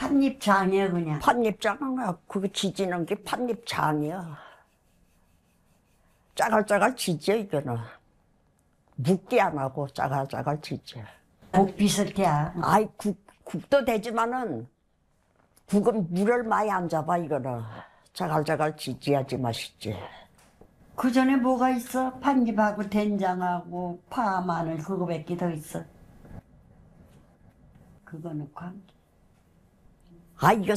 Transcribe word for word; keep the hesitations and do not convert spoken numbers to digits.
팥잎장이야 그냥. 팥잎장은 그거 지지는 게 팥잎장이야. 짜갈짜갈 지져 이거는. 묵게 안 하고 짜갈짜갈 지져. 국 비슷해. 아이 국, 국도 되지만은 국은 물을 많이 안 잡아 이거는. 짜갈짜갈 지져야지 맛있지. 그 전에 뭐가 있어? 팥잎하고 된장하고 파, 마늘 그거밖에 더 있어. 그거 넣고 한 게. 아 이거